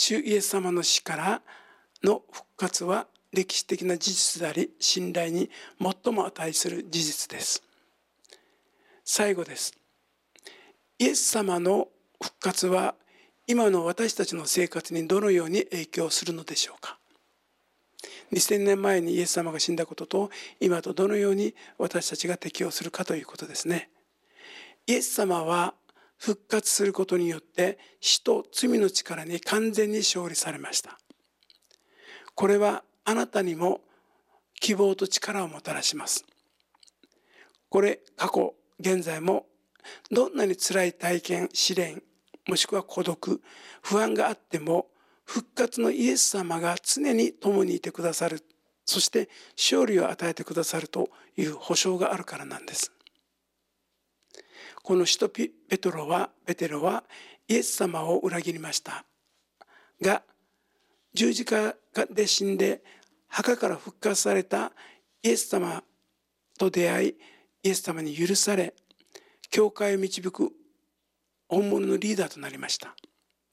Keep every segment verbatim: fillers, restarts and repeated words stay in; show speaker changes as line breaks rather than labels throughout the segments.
主イエス様の死からの復活は歴史的な事実であり、信頼に最も値する事実です。最後です。イエス様の復活は今の私たちの生活にどのように影響するのでしょうか。にせんねんまえにイエス様が死んだことと今とどのように私たちが適応するかということですね。イエス様は復活することによって死と罪の力に完全に勝利されました。これはあなたにも希望と力をもたらします。これ過去現在もどんなに辛い体験、試練、もしくは孤独、不安があっても復活のイエス様が常に共にいてくださる、そして勝利を与えてくださるという保証があるからなんです。この使徒ペトロはペテロはイエス様を裏切りましたが、十字架で死んで墓から復活されたイエス様と出会い、イエス様に許され、教会を導く本物のリーダーとなりました。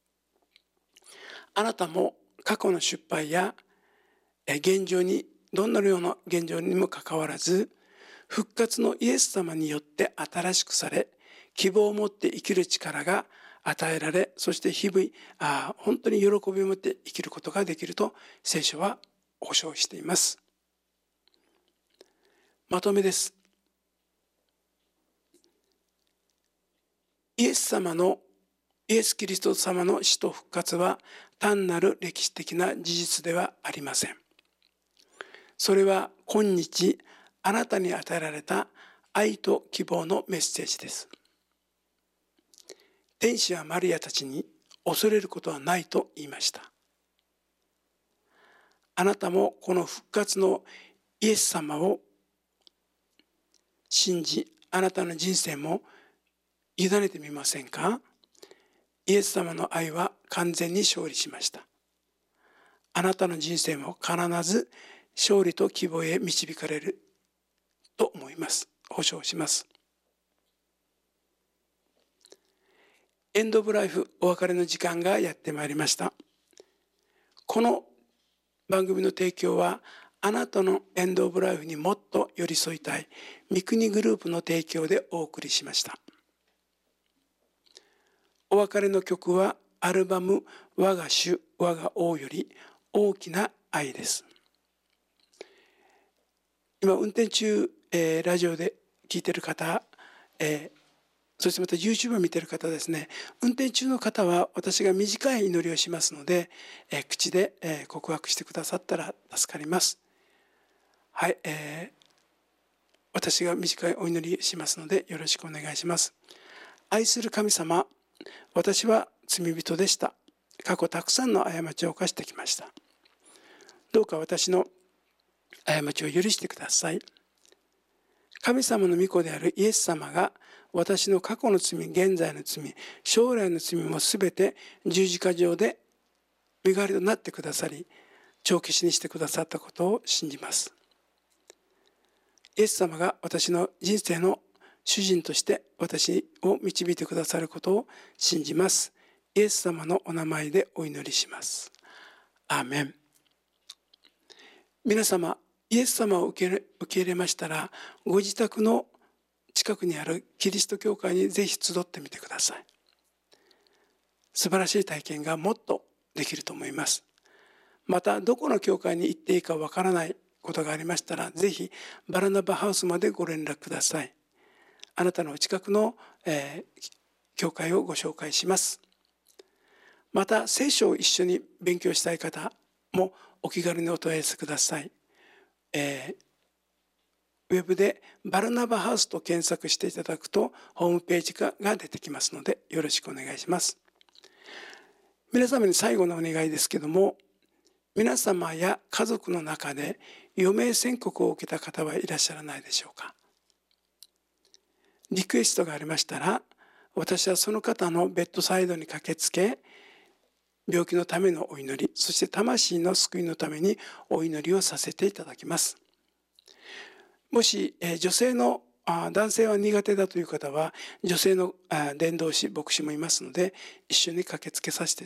あなたも過去の失敗や現状に、どんなような現状にもかかわらず、復活のイエス様によって新しくされ、希望を持って生きる力が与えられ、そして日々あ本当に喜びを持って生きることができると聖書は保証しています。まとめです。イエス様のイエス・キリスト様の死と復活は単なる歴史的な事実ではありません。それは今日あなたに与えられた愛と希望のメッセージです。天使はマリアたちに恐れることはないと言いました。あなたもこの復活のイエス様を信じ、あなたの人生も委ねてみませんか。イエス様の愛は完全に勝利しました。あなたの人生も必ず勝利と希望へ導かれると思います。保証します。エンドオブライフ、お別れの時間がやってまいりました。この番組の提供はあなたのエンドオブライフにもっと寄り添いたい三国グループの提供でお送りしました。お別れの曲はアルバム我が主我が王より大きな愛です。今運転中、えー、ラジオで聞いている方、えー、そしてまた YouTube を見ている方ですね、運転中の方は私が短い祈りをしますので、えー、口で、えー、告白してくださったら助かります。はい、えー、私が短いお祈りしますのでよろしくお願いします。愛する神様、私は罪人でした。過去たくさんの過ちを犯してきました。どうか私の過ちを許してください。神様の御子であるイエス様が私の過去の罪、現在の罪、将来の罪もすべて十字架上で身代わりとなってくださり、帳消しにしてくださったことを信じます。イエス様が私の人生の主人として私を導いてくださることを信じます。イエス様のお名前でお祈りします。アーメン。皆様、イエス様を受け受け入れましたら、ご自宅の近くにあるキリスト教会にぜひ集ってみてください。素晴らしい体験がもっとできると思います。また、どこの教会に行っていいかわからないことがありましたら、ぜひバラナバハウスまでご連絡ください。あなたのお近くの、えー、教会をご紹介します。また、聖書を一緒に勉強したい方もお気軽にお問い合わせください。えー、ウェブでバルナバハウスと検索していただくとホームページが出てきますのでよろしくお願いします。皆様に最後のお願いですけども、皆様や家族の中で余命宣告を受けた方はいらっしゃらないでしょうか。リクエストがありましたら、私はその方のベッドサイドに駆けつけ、病気のためのお祈り、そして魂の救いのためにお祈りをさせていただきます。もし、えー、女性のあ男性は苦手だという方は、女性のあ伝道師、牧師もいますので、一緒に駆けつけさせて